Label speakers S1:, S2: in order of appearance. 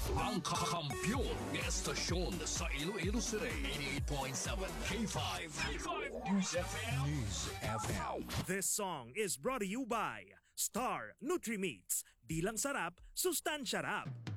S1: Ang kakampiyon ng estasyon sa Iloilo City. 88.7 K5. News FM. News FM.
S2: This song is brought to you by Star Nutri-Meats. Di lang sarap, sustansya rap.